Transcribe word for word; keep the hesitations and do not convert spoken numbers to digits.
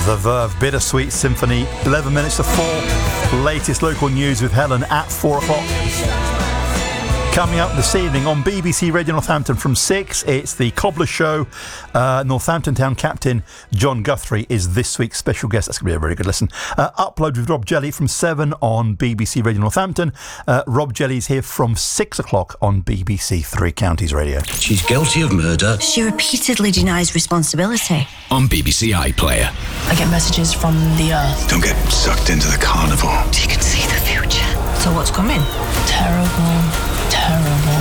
The Verve Bittersweet Symphony, eleven minutes to four. Latest local news with Helen at four o'clock. Coming up this evening on B B C Radio Northampton from six, it's the Cobbler Show. Uh, Northampton Town Captain John Guthrie is this week's special guest. That's going to be a very good listen. Uh, upload with Rob Jelly from seven on B B C Radio Northampton. Uh, Rob Jelly's here from six o'clock on B B C Three Counties Radio. She's guilty of murder. She repeatedly denies responsibility. On B B C iPlayer. I get messages from the Earth. Don't get sucked into the carnival. She can see the future. So what's coming? Terrible, terrible.